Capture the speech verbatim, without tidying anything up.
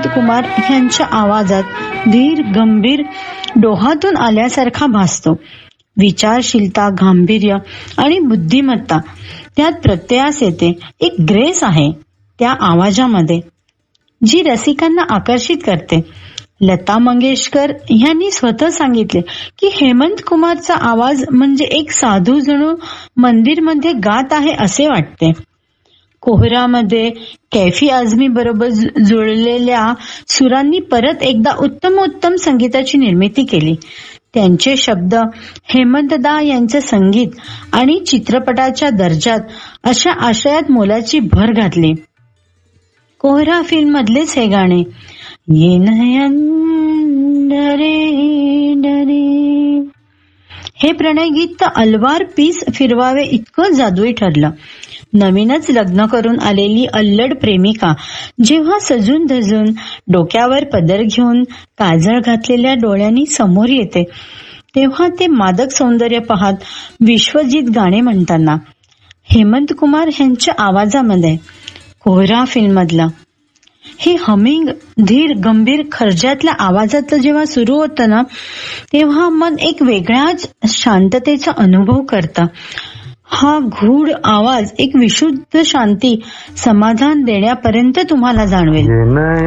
कुमार यांच्या आवाजात धीर गंभीर डोहातून आल्यासारखा भासतो. विचारशीलता, गांभीर्य आणि बुद्धिमत्ता त्यात प्रत्ययास येते. एक ग्रेस आहे त्या आवाजामध्ये जी रसिकांना आकर्षित करते. लता मंगेशकर यांनी स्वतः सांगितले की हेमंत कुमारचा आवाज म्हणजे एक साधू जणू मंदिरमध्ये गात आहे असे वाटते. कोहरामध्ये कैफी आझमी बरोबर जुळलेल्या सुरांनी परत एकदा उत्तमोत्तम संगीताची निर्मिती केली. त्यांचे शब्द हेमंतदा यांचे संगीत आणि चित्रपटाच्या दर्जात अशा आशयात मोलाची भर घातली. कोहरा फिल्म मधलेच हे गाणे, ये नयन डरे डरे, हे प्रणयगीत अलवार पीस फिरवावे इतकं जादुई ठरलं. नवीनच लग्न करून आलेली अल्लड प्रेमिका जेव्हा सजून धजून डोक्यावर पदर घेऊन काजळ घातलेल्या डोळ्यांनी समोर येते तेव्हा ते मादक सौंदर्य पाहत विश्वजित गाणे म्हणताना हेमंत कुमार यांच्या आवाजामध्ये कोहरा फिल्म मधलं हे हमिंग धीर गंभीर खर्जातल्या आवाजातलं जेव्हा सुरू होतं ना तेव्हा मन एक वेगळ्याच शांततेचा अनुभव करतं. हा गूढ आवाज एक विशुद्ध शांती समाधान देण्यापर्यंत तुम्हाला जाणवेल.